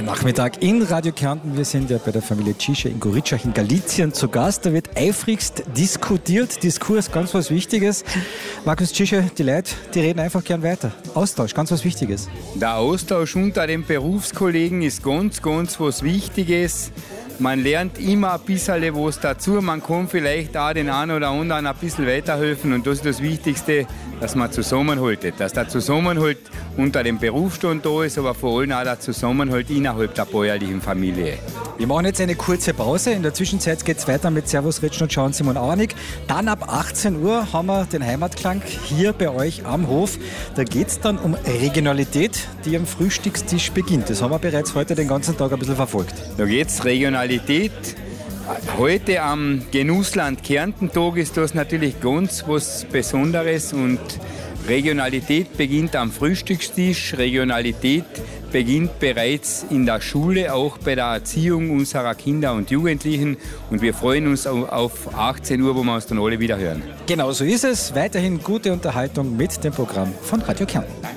Guten Nachmittag in Radio Kärnten. Wir sind ja bei der Familie Cisze in Gorizia in Galizien zu Gast. Da wird eifrigst diskutiert. Diskurs, ganz was Wichtiges. Markus Cisze, die Leute, die reden einfach gern weiter. Austausch, ganz was Wichtiges. Der Austausch unter den Berufskollegen ist ganz was Wichtiges. Man lernt immer ein bisschen was dazu. Man kann vielleicht auch den einen oder anderen ein bisschen weiterhelfen. Und das ist das Wichtigste, dass man zusammenhaltet. Dass der Zusammenhalt unter dem Berufsstand da ist, aber vor allem auch der Zusammenhalt innerhalb der bäuerlichen Familie. Wir machen jetzt eine kurze Pause. In der Zwischenzeit geht es weiter mit Servus, Retschen und Schauen, Simon Auernig. Dann ab 18 Uhr haben wir den Heimatklang hier bei euch am Hof. Da geht es dann um Regionalität, die am Frühstückstisch beginnt. Das haben wir bereits heute den ganzen Tag ein bisschen verfolgt. Da geht es Regionalität. Heute am Genussland Kärntentag ist das natürlich ganz was Besonderes und Regionalität beginnt am Frühstückstisch. Regionalität beginnt bereits in der Schule, auch bei der Erziehung unserer Kinder und Jugendlichen. Und wir freuen uns auf 18 Uhr, wo wir uns dann alle wieder hören. Genau so ist es. Weiterhin gute Unterhaltung mit dem Programm von Radio Kärnten.